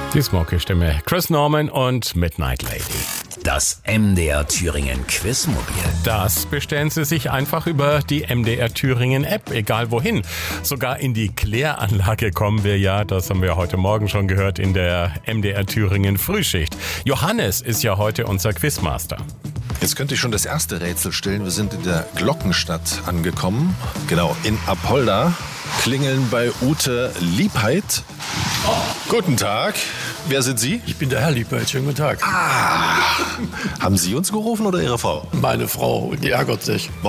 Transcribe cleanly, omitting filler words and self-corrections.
Die Smoky-Stimme. Chris Norman und Midnight Lady. Das MDR Thüringen Quizmobil. Das bestellen Sie sich einfach über die MDR Thüringen App, egal wohin. Sogar in die Kläranlage kommen wir ja, das haben wir heute Morgen schon gehört, in der MDR Thüringen Frühschicht. Johannes ist ja heute unser Quizmaster. Jetzt könnte ich schon das erste Rätsel stellen. Wir sind in der Glockenstadt angekommen. Genau, in Apolda. Klingeln bei Ute Liebheit. Oh. Guten Tag. Wer sind Sie? Ich bin der Herr Liebheit. Schönen guten Tag. Haben Sie uns gerufen oder Ihre Frau? Meine Frau, die ärgert sich.